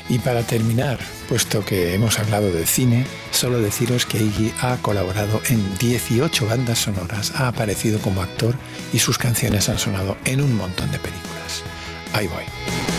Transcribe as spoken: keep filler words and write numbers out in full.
Y para terminar, puesto que hemos hablado de cine, solo deciros que Iggy ha colaborado en dieciocho bandas sonoras, ha aparecido como actor y sus canciones han sonado en un montón de películas. Ahí voy.